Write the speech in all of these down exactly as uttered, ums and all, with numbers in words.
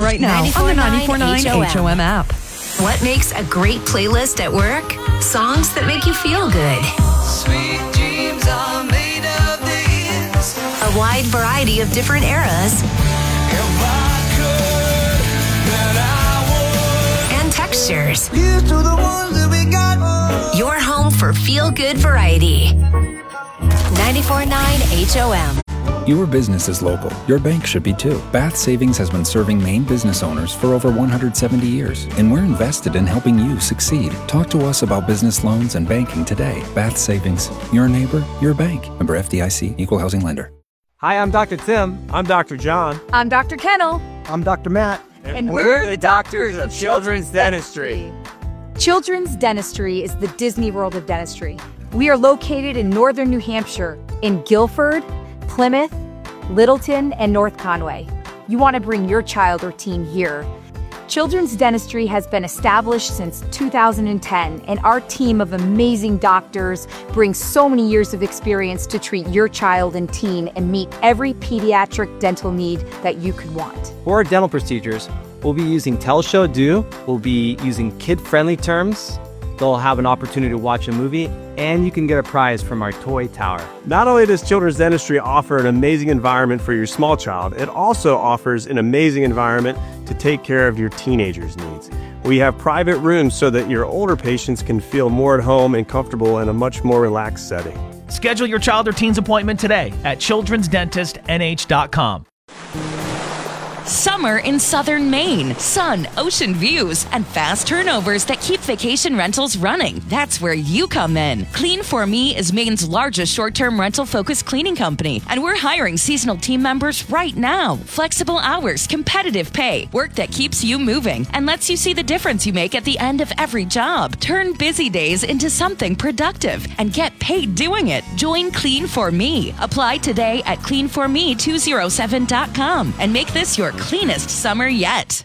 right now on the ninety-four point nine H O M app. What makes a great playlist at work? Songs that make you feel good. Sweet dreams are made of these. A wide variety of different eras. If I could, then I would. And textures. Here's to the ones that we got. Your home for feel-good variety. ninety-four point nine H O M. Your business is local. Your bank should be too. Bath Savings has been serving Maine business owners for over one hundred seventy years, and we're invested in helping you succeed. Talk to us about business loans and banking today. Bath Savings. Your neighbor, your bank. Member F D I C, Equal Housing Lender. Hi, I'm Doctor Tim. I'm Doctor John. I'm Doctor Kennel. I'm Doctor Matt. And, and we're the doctors of Children's Dentistry. Children's Dentistry is the Disney World of dentistry. We are located in northern New Hampshire, in Guilford, Plymouth, Littleton, and North Conway. You want to bring your child or teen here. Children's Dentistry has been established since two thousand ten, and our team of amazing doctors brings so many years of experience to treat your child and teen and meet every pediatric dental need that you could want. For our dental procedures, we'll be using Telshow Do, we'll be using kid-friendly terms, they'll have an opportunity to watch a movie, and you can get a prize from our toy tower. Not only does Children's Dentistry offer an amazing environment for your small child, it also offers an amazing environment to take care of your teenager's needs. We have private rooms so that your older patients can feel more at home and comfortable in a much more relaxed setting. Schedule your child or teen's appointment today at children's dentist N H dot com. Summer in southern Maine. Sun, ocean views, and fast turnovers that keep vacation rentals running. That's where you come in. Clean for Me is Maine's largest short-term rental-focused cleaning company, and we're hiring seasonal team members right now. Flexible hours, competitive pay, work that keeps you moving, and lets you see the difference you make at the end of every job. Turn busy days into something productive and get paid doing it. Join Clean for Me. Apply today at clean for me two oh seven dot com and make this your cleanest summer yet.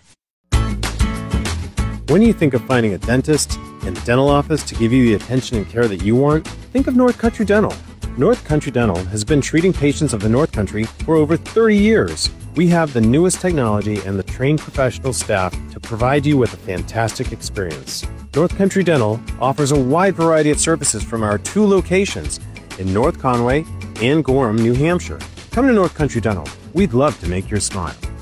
When you think of finding a dentist and dental office to give you the attention and care that you want, think of North Country Dental. North Country Dental has been treating patients of the North Country for over thirty years. We have the newest technology and the trained professional staff to provide you with a fantastic experience. North Country Dental offers a wide variety of services from our two locations in North Conway and Gorham, New Hampshire. Come to North Country Dental. We'd love to make your smile.